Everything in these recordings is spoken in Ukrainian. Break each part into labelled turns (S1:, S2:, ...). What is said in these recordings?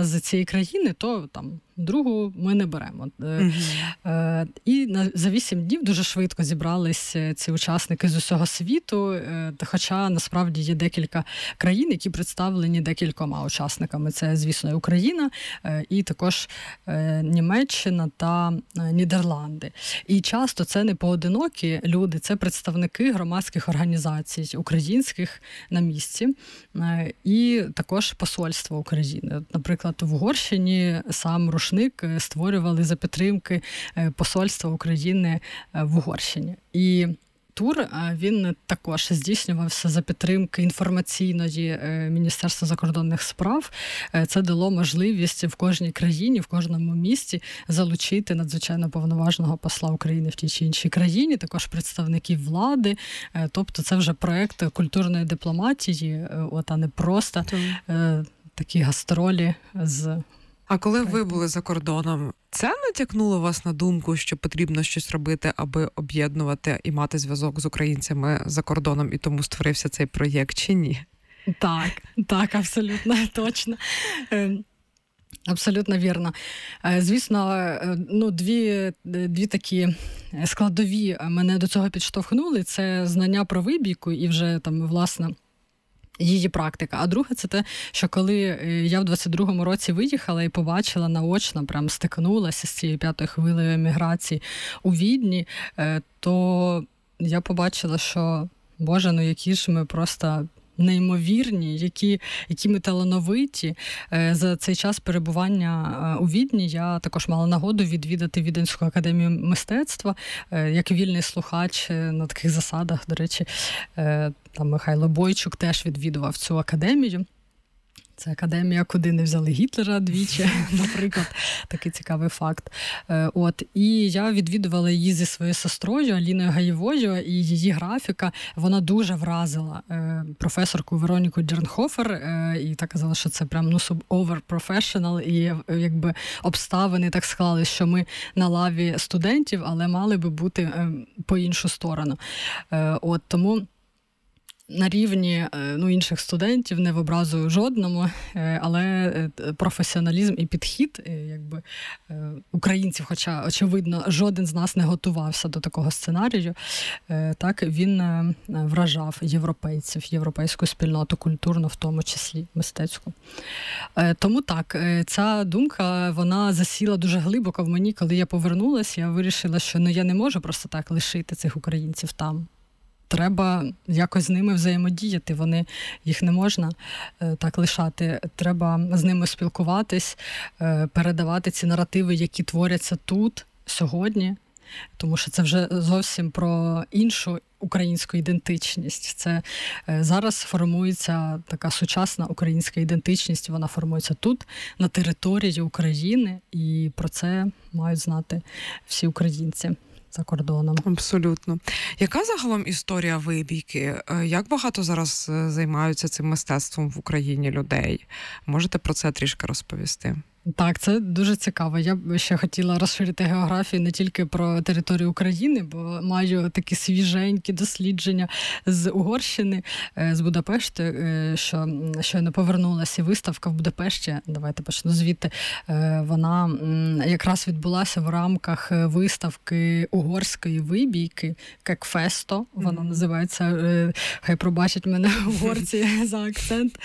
S1: людина з цієї країни, то там другу ми не беремо. І за 8 днів дуже швидко зібралися ці учасники з усього світу, хоча насправді є декілька країн, які представлені декількома учасниками. Це, звісно, і Україна, і також Німеччина та Нідерланди. І часто це не поодинокі люди, це представники громадських організацій українських на місці, і також посольство України. Наприклад, в Угорщині сам Рушник створювали за підтримки посольства України в Угорщині. І тур, він також здійснювався за підтримки інформаційної Міністерства закордонних справ. Це дало можливість в кожній країні, в кожному місті залучити надзвичайно повноважного посла України в тій чи іншій країні, також представників влади. Тобто це вже проект культурної дипломатії, а не просто такі гастролі з...
S2: А коли ви були за кордоном, це натякнуло вас на думку, що потрібно щось робити, аби об'єднувати і мати зв'язок з українцями за кордоном, і тому створився цей проєкт, чи ні?
S1: Так, абсолютно, точно. Абсолютно вірно. Звісно, дві такі складові мене до цього підштовхнули. Це знання про вибійку і вже там, власне, її практика. А друге, це те, що коли я в 22-му році виїхала і побачила наочно, прям стикнулася з цією 5-ю хвилею еміграції у Відні, то я побачила, що, Боже, які ж ми просто неймовірні, які ми талановиті. За цей час перебування у Відні я також мала нагоду відвідати Віденську академію мистецтва, як вільний слухач на таких засадах, до речі, там Михайло Бойчук теж відвідував цю академію. Це академія, куди не взяли Гітлера двічі, наприклад, такий цікавий факт. І я відвідувала її зі своєю сестрою Аліною Гаєвою, і її графіка, вона дуже вразила професорку Вероніку Дірнхофер, і так казала, що це прям over-professional, і якби обставини так склали, що ми на лаві студентів, але мали би бути по іншу сторону. Тому на рівні інших студентів, не в образу жодному, але професіоналізм і підхід українців, хоча, очевидно, жоден з нас не готувався до такого сценарію, так він вражав європейців, європейську спільноту, культурну, в тому числі мистецьку. Тому так, ця думка, вона засіла дуже глибоко в мені, коли я повернулася, я вирішила, що я не можу просто так лишити цих українців там. Треба якось з ними взаємодіяти, їх не можна так лишати. Треба з ними спілкуватись, передавати ці наративи, які творяться тут, сьогодні, тому що це вже зовсім про іншу українську ідентичність. Це зараз формується така сучасна українська ідентичність, вона формується тут, на території України, і про це мають знати всі українці за кордоном.
S2: Абсолютно. Яка загалом історія вибійки? Як багато зараз займаються цим мистецтвом в Україні людей? Можете про це трішки розповісти?
S1: Так, це дуже цікаво. Я б ще хотіла розширити географію не тільки про територію України, бо маю такі свіженькі дослідження з Угорщини, з Будапешту, що щойно повернулася виставка в Будапешті, давайте почну звідти, вона якраз відбулася в рамках виставки угорської вибійки, Кекфесто, вона називається, хай пробачать мене угорці за акцент.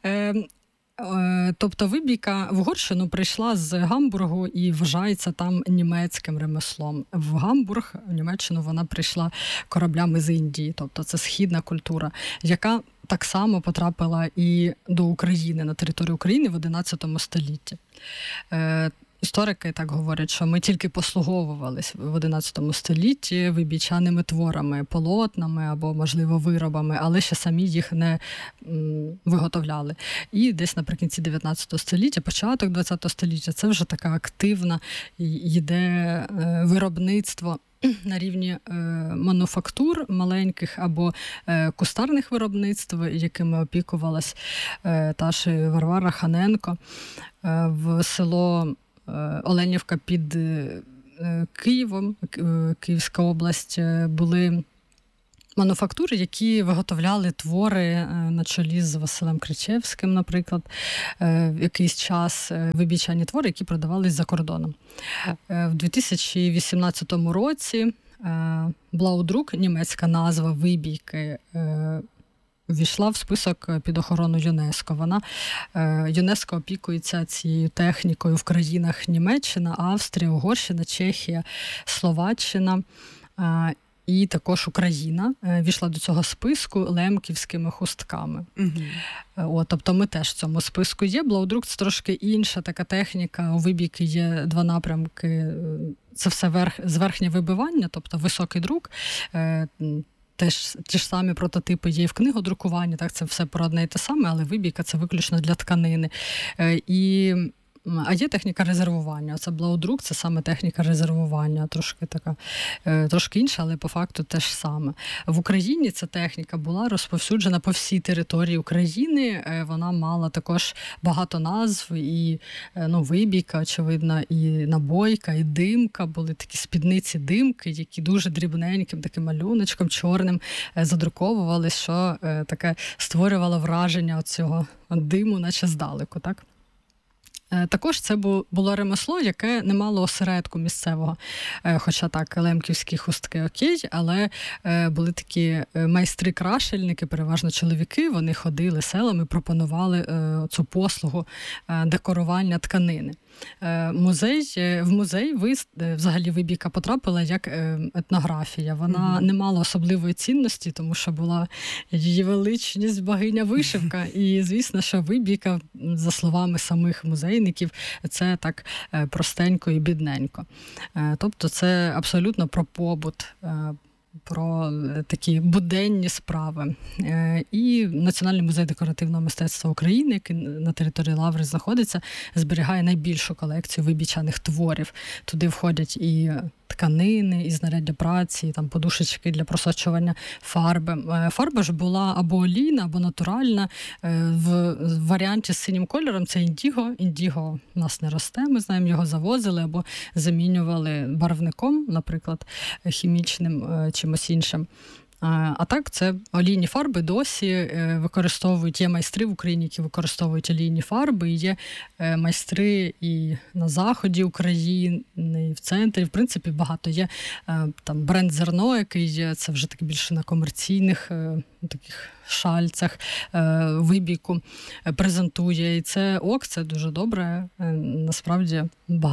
S1: Тобто вибійка в Угорщину прийшла з Гамбургу і вважається там німецьким ремеслом. В Гамбург, в Німеччину, вона прийшла кораблями з Індії, тобто це східна культура, яка так само потрапила і до України, на територію України в XI столітті. Історики так говорять, що ми тільки послуговувались в XI столітті вибійчаними творами, полотнами або, можливо, виробами, але ще самі їх не виготовляли. І десь наприкінці 19 століття, початок 20 століття, це вже така активна йде виробництво на рівні мануфактур маленьких або кустарних виробництв, якими опікувалась та ж Варвара Ханенко. В село Оленівка під Києвом, Київська область, були мануфактури, які виготовляли твори на чолі з Василем Кричевським, наприклад, в якийсь час вибічані твори, які продавались за кордоном. В 2018 році Блаудрук, німецька назва вибійки, ввійшла в список під охорону ЮНЕСКО. ЮНЕСКО опікується цією технікою в країнах Німеччина, Австрія, Угорщина, Чехія, Словаччина і також Україна ввійшла до цього списку лемківськими хустками. Тобто ми теж в цьому списку є. Блаудрук – це трошки інша така техніка. У вибійки є два напрямки. Це все зверхнє вибивання, тобто високий друк. Теж ті ж самі прототипи є і в книгодрукуванні, так, це все про одне і те саме, але вибійка – це виключно для тканини. А є техніка резервування. Оце Блаудрук – це саме техніка резервування, трошки інша, але по факту те ж саме. В Україні ця техніка була розповсюджена по всій території України. Вона мала також багато назв, і вибійка, очевидно, і набойка, і димка. Були такі спідниці-димки, які дуже дрібненьким таким малюночком чорним задруковувались, що таке створювало враження цього диму, наче здалеку, так? Також це було ремесло, яке не мало осередку місцевого. Хоча так, лемківські хустки окей, але були такі майстри-крашельники, переважно чоловіки, вони ходили селами, пропонували цю послугу декорування тканини. В музей взагалі вибійка потрапила як етнографія. Вона не мала особливої цінності, тому що була її величність богиня вишивка. І, звісно, що вибійка, за словами самих музейників, це так простенько і бідненько. Тобто це абсолютно про побут, про такі буденні справи. І Національний музей декоративного мистецтва України, який на території Лаври знаходиться, зберігає найбільшу колекцію вибічаних творів. Туди входять і тканини, і знаряддя праці, і там подушечки для просочування фарби. Фарба ж була або олійна, або натуральна. В варіанті з синім кольором це індіго. Індіго у нас не росте, ми знаємо, його завозили або замінювали барвником, наприклад, хімічним, чимось іншим. А так, це олійні фарби досі використовують. Є майстри в Україні, які використовують олійні фарби, і є майстри і на заході України, і в центрі. В принципі, багато є. Там бренд «Зерно», який є, це вже таки більше на комерційних таких шальцях вибійку презентує. І це це дуже добре. Насправді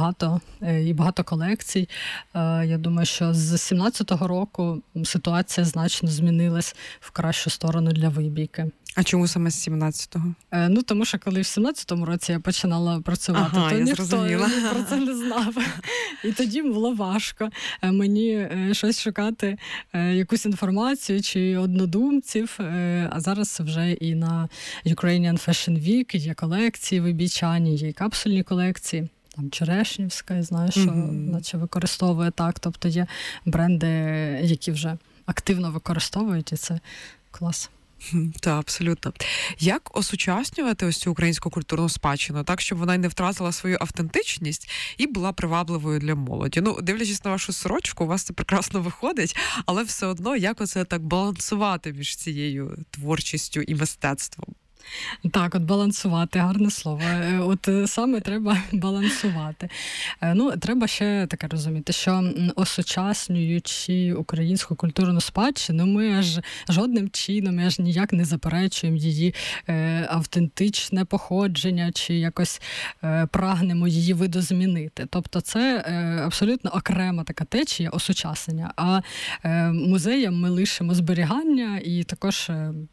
S1: багато колекцій. Я думаю, що з 17-го року ситуація значно змінилась в кращу сторону для вибійки.
S2: А чому саме з 17-го?
S1: Тому що коли в 17-му році я починала працювати, то ніхто про це не знав. І тоді було важко мені щось шукати, якусь інформацію чи однодумців. А зараз вже і на Ukrainian Fashion Week є колекції вибійчані, є і капсульні колекції. Там Черешнівська, я знаю, що наче використовує так. Тобто є бренди, які вже активно використовують, і це клас.
S2: Так, абсолютно. Як осучаснювати ось цю українську культурну спадщину, так, щоб вона й не втратила свою автентичність і була привабливою для молоді? Дивлячись на вашу сорочку, у вас це прекрасно виходить, але все одно, як оце так балансувати між цією творчістю і мистецтвом?
S1: Так, балансувати, гарне слово. Саме треба балансувати. Треба ще таке розуміти, що осучаснюючи українську культурну спадщину, ми аж жодним чином, аж ніяк не заперечуємо її автентичне походження, чи якось прагнемо її видозмінити. Тобто це абсолютно окрема така течія осучаснення. А музеям ми лишимо зберігання і також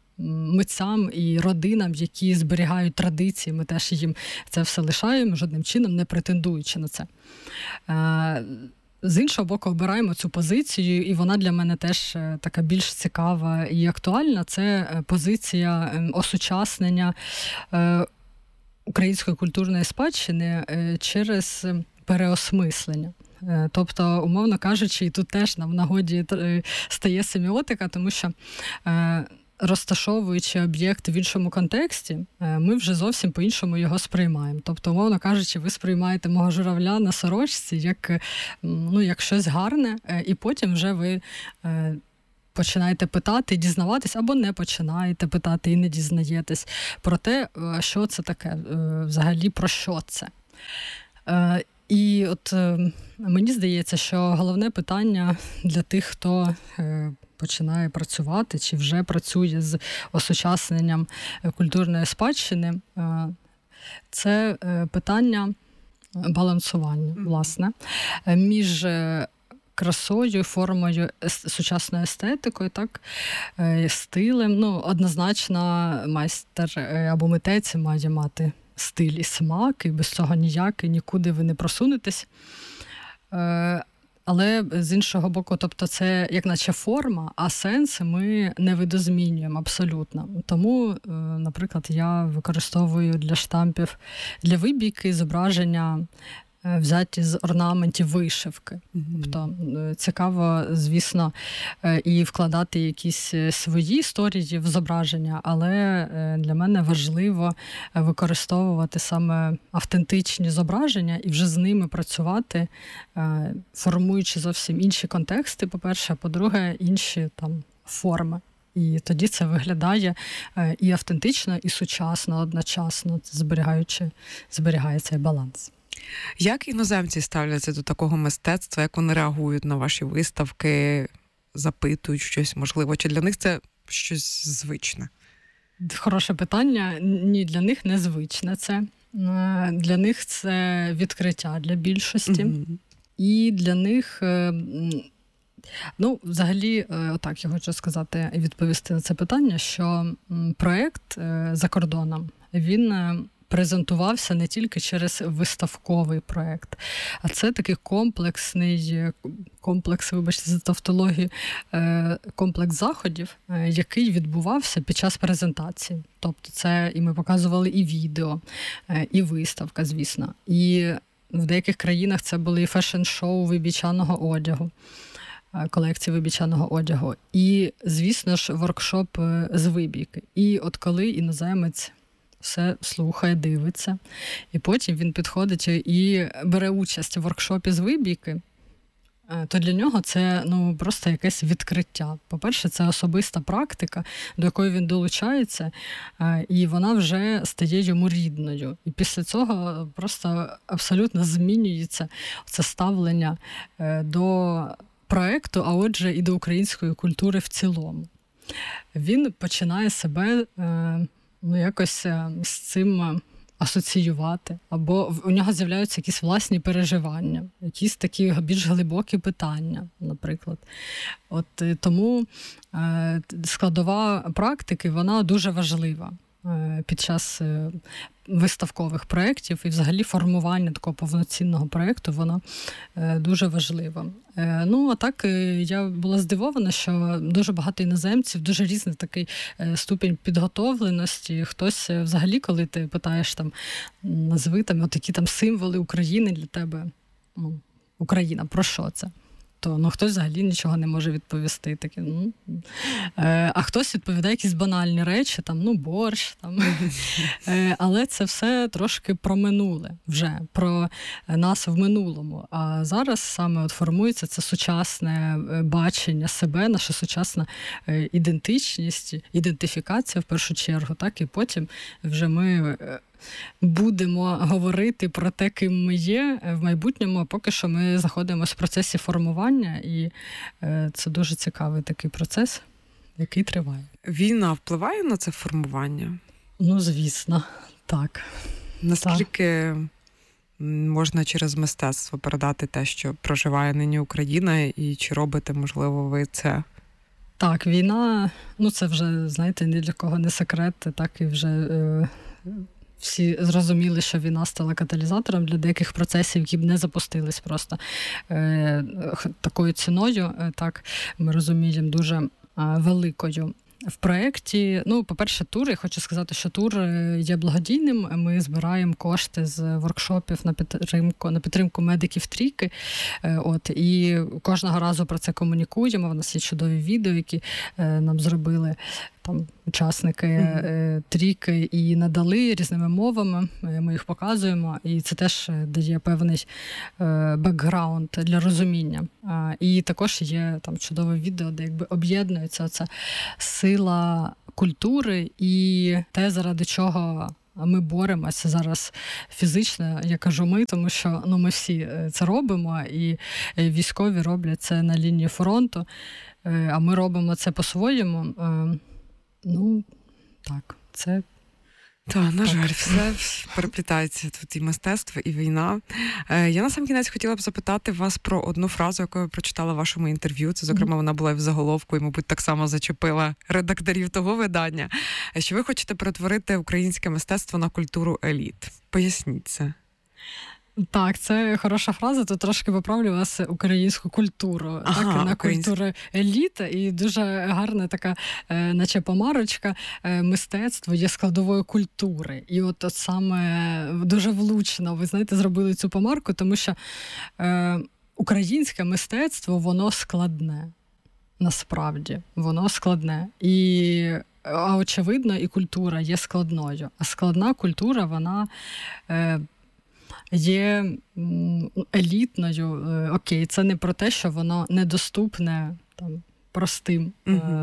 S1: митцям і родинам, які зберігають традиції, ми теж їм це все лишаємо, жодним чином не претендуючи на це. З іншого боку, обираємо цю позицію, і вона для мене теж така більш цікава і актуальна. Це позиція осучаснення української культурної спадщини через переосмислення. Тобто, умовно кажучи, і тут теж нам в нагоді стає семіотика, тому що розташовуючи об'єкт в іншому контексті, ми вже зовсім по-іншому його сприймаємо. Тобто, умовно кажучи, ви сприймаєте мого журавля на сорочці як щось гарне, і потім вже ви починаєте питати, дізнаватись, або не починаєте питати і не дізнаєтесь про те, що це таке, взагалі про що це. І от мені здається, що головне питання для тих, хто починає працювати чи вже працює з осучасненням культурної спадщини, це питання балансування, власне, між красою, формою, сучасною естетикою, так, стилем. Ну, однозначно, майстер або митець має мати стиль і смак, і без цього ніяк, і нікуди ви не просунетесь. Але з іншого боку, тобто це як наче форма, а сенс ми не видозмінюємо абсолютно. Тому, наприклад, я використовую для штампів, для вибійки зображення взяті з орнаментів вишивки. Тобто цікаво, звісно, і вкладати якісь свої історії в зображення, але для мене важливо використовувати саме автентичні зображення і вже з ними працювати, формуючи зовсім інші контексти, по-перше, а по-друге, інші там форми. І тоді це виглядає і автентично, і сучасно одночасно, зберігає цей баланс.
S2: Як іноземці ставляться до такого мистецтва, як вони реагують на ваші виставки, запитують щось, можливо, чи для них це щось звичне?
S1: Хороше питання. Ні, для них не звичне це. Для них це відкриття для більшості. І для них, ну, взагалі, отак я хочу сказати і відповісти на це питання, що проєкт за кордоном, він презентувався не тільки через виставковий проєкт, а це такий комплекс, вибачте за тавтологію, комплекс заходів, який відбувався під час презентації. Тобто це і ми показували і відео, і виставка, звісно. І в деяких країнах це були і фешн-шоу вибічаного одягу, колекції вибічаного одягу. І, звісно ж, воркшоп з вибійки. І от коли іноземець все слухає, дивиться, і потім він підходить і бере участь в воркшопі з вибійки, то для нього це просто якесь відкриття. По-перше, це особиста практика, до якої він долучається, і вона вже стає йому рідною. І після цього просто абсолютно змінюється це ставлення до проєкту, а отже і до української культури в цілому. Він починає себе якось з цим асоціювати, або у нього з'являються якісь власні переживання, якісь такі більш глибокі питання, наприклад. От тому складова практики, вона дуже важлива під час виставкових проєктів, і взагалі формування такого повноцінного проєкту, воно дуже важливо. А так я була здивована, що дуже багато іноземців, дуже різний такий ступінь підготовленості. Хтось взагалі, коли ти питаєш там, назви там отакі там символи України для тебе, Україна, про що це? То хтось взагалі нічого не може відповісти. Такі, а хтось відповідає якісь банальні речі, там, борщ. Там. Але це все трошки про минуле вже, про нас в минулому. А зараз саме формується це сучасне бачення себе, наша сучасна ідентичність, ідентифікація в першу чергу, так, і потім вже ми будемо говорити про те, ким ми є в майбутньому, а поки що ми знаходимося в процесі формування, і це дуже цікавий такий процес, який триває.
S2: Війна впливає на це формування?
S1: Звісно, так.
S2: Наскільки можна через мистецтво передати те, що проживає нині Україна, і чи робите, можливо, ви це?
S1: Так, війна, це вже, знаєте, ні для кого не секрет, так і вже всі зрозуміли, що війна стала каталізатором для деяких процесів, які б не запустились просто такою ціною, так, ми розуміємо, дуже великою. В проєкті, по-перше, тур. Я хочу сказати, що тур є благодійним. Ми збираємо кошти з воркшопів на підтримку медиків трійки. І кожного разу про це комунікуємо. У нас є чудові відео, які нам зробили там учасники трійки і надали різними мовами. Ми їх показуємо, і це теж дає певний бекграунд для розуміння. І також є там чудове відео, де якби об'єднується ця сила культури і те, заради чого ми боремося зараз фізично, я кажу ми, тому що ми всі це робимо, і військові роблять це на лінії фронту, а ми робимо це по-своєму. Так, це...
S2: Так, на жаль, все переплітається тут і мистецтво, і війна. Я на сам кінець хотіла б запитати вас про одну фразу, яку я прочитала в вашому інтерв'ю. Це, зокрема, вона була і в заголовку, і, мабуть, так само зачепила редакторів того видання. Що ви хочете перетворити українське мистецтво на культуру еліт. Поясніть це.
S1: Так, це хороша фраза, то трошки поправлю вас українську культуру, на культуру еліт, і дуже гарна така, наче помарочка, мистецтво є складовою культури. І от саме дуже влучно, ви знаєте, зробили цю помарку, тому що українське мистецтво, воно складне. Насправді, воно складне. А очевидно, і культура є складною. А складна культура, вона... є елітною. Окей, це не про те, що воно недоступне там, простим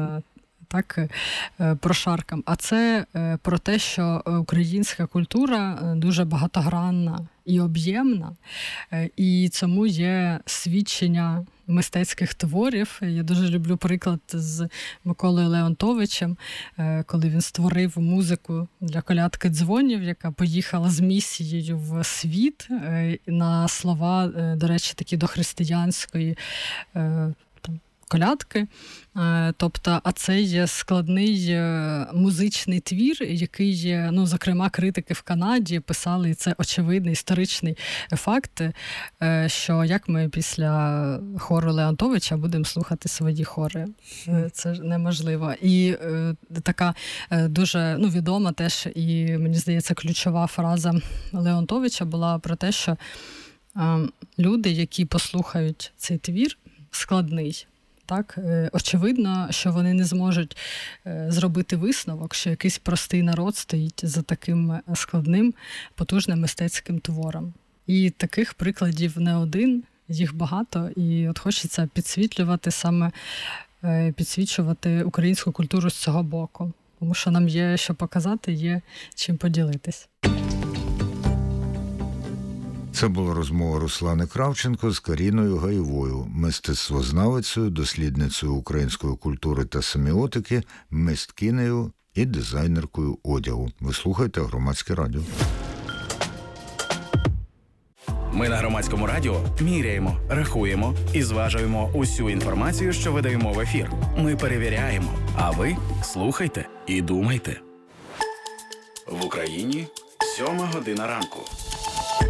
S1: прошаркам, а це про те, що українська культура дуже багатогранна і об'ємна, і цьому є свідчення мистецьких творів. Я дуже люблю приклад з Миколою Леонтовичем, коли він створив музику для колядки дзвонів, яка поїхала з місією в світ на слова, до речі, такі дохристиянської колядки. Тобто, а це є складний музичний твір, який, зокрема, критики в Канаді писали, і це очевидний історичний факт, що як ми після хору Леонтовича будемо слухати свої хори. Це неможливо. І така дуже відома теж, і, мені здається, ключова фраза Леонтовича була про те, що люди, які послухають цей твір, складний, так, очевидно, що вони не зможуть зробити висновок, що якийсь простий народ стоїть за таким складним, потужним мистецьким твором. І таких прикладів не один, їх багато, і от хочеться підсвічувати українську культуру з цього боку, тому що нам є що показати, є чим поділитись.
S3: Це була розмова Руслани Кравченко з Каріною Гаєвою, мистецтвознавицею, дослідницею української культури та семіотики, мисткинею і дизайнеркою одягу. Ви слухаєте Громадське радіо.
S4: Ми на Громадському радіо міряємо, рахуємо і зважуємо усю інформацію, що видаємо в ефір. Ми перевіряємо, а ви слухайте і думайте. В Україні 7 година ранку.